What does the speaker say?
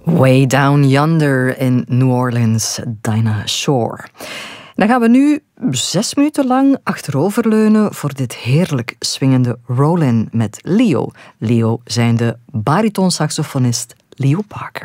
Way Down Yonder in New Orleans, Dinah Shore. Dan gaan we nu 6 minuten lang achteroverleunen voor dit heerlijk swingende roll-in met Leo. Leo zijnde baritonsaxofonist Leo Parker.